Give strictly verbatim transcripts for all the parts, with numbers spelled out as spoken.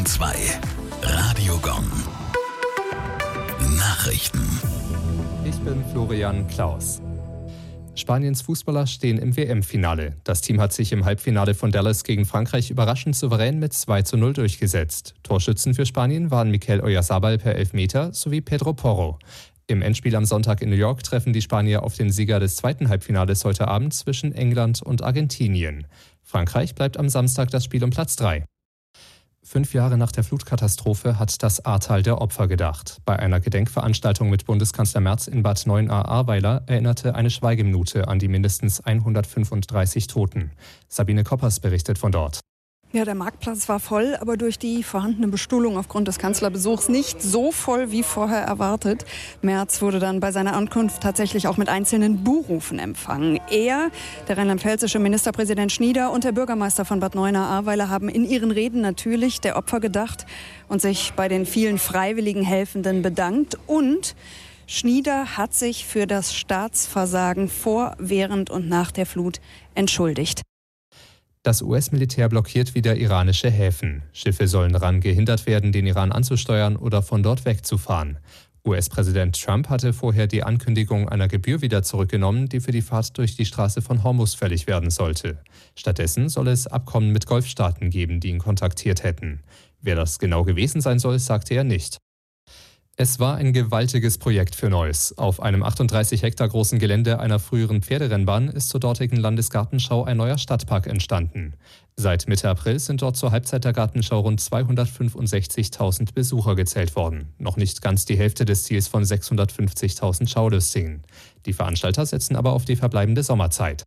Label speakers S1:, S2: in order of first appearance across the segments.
S1: zwei. Radio Gong. Nachrichten.
S2: Ich bin Florian Klaus. Spaniens Fußballer stehen im W M-Finale. Das Team hat sich im Halbfinale von Dallas gegen Frankreich überraschend souverän mit zwei zu null durchgesetzt. Torschützen für Spanien waren Mikel Oyarzabal per Elfmeter sowie Pedro Porro. Im Endspiel am Sonntag in New York treffen die Spanier auf den Sieger des zweiten Halbfinales heute Abend zwischen England und Argentinien. Frankreich bleibt am Samstag das Spiel um Platz drei. Fünf Jahre nach der Flutkatastrophe hat das Ahrtal der Opfer gedacht. Bei einer Gedenkveranstaltung mit Bundeskanzler Merz in Bad Neuenahr-Ahrweiler erinnerte eine Schweigeminute an die mindestens hundertfünfunddreißig Toten. Sabine Koppers berichtet von dort.
S3: Ja, der Marktplatz war voll, aber durch die vorhandene Bestuhlung aufgrund des Kanzlerbesuchs nicht so voll wie vorher erwartet. Merz wurde dann bei seiner Ankunft tatsächlich auch mit einzelnen Buhrufen empfangen. Er, der rheinland-pfälzische Ministerpräsident Schnieder und der Bürgermeister von Bad Neuenahr-Ahrweiler haben in ihren Reden natürlich der Opfer gedacht und sich bei den vielen freiwilligen Helfenden bedankt. Und Schnieder hat sich für das Staatsversagen vor, während und nach der Flut entschuldigt.
S2: Das U S-Militär blockiert wieder iranische Häfen. Schiffe sollen daran gehindert werden, den Iran anzusteuern oder von dort wegzufahren. U S-Präsident Trump hatte vorher die Ankündigung einer Gebühr wieder zurückgenommen, die für die Fahrt durch die Straße von Hormuz fällig werden sollte. Stattdessen soll es Abkommen mit Golfstaaten geben, die ihn kontaktiert hätten. Wer das genau gewesen sein soll, sagte er nicht. Es war ein gewaltiges Projekt für Neuss. Auf einem achtunddreißig Hektar großen Gelände einer früheren Pferderennbahn ist zur dortigen Landesgartenschau ein neuer Stadtpark entstanden. Seit Mitte April sind dort zur Halbzeit der Gartenschau rund zweihundertfünfundsechzigtausend Besucher gezählt worden. Noch nicht ganz die Hälfte des Ziels von sechshundertfünfzigtausend Schaulustigen. Die Veranstalter setzen aber auf die verbleibende Sommerzeit.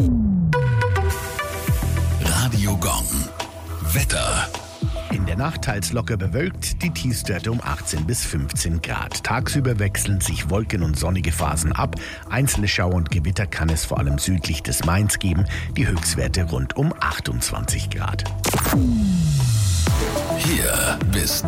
S1: Radio Gong. Wetter.
S4: In der Nacht teils locker bewölkt, die Tiefstwerte um achtzehn bis fünfzehn Grad. Tagsüber wechseln sich Wolken- und sonnige Phasen ab. Einzelne Schauer und Gewitter kann es vor allem südlich des Mains geben. Die Höchstwerte rund um achtundzwanzig Grad.
S1: Hier bis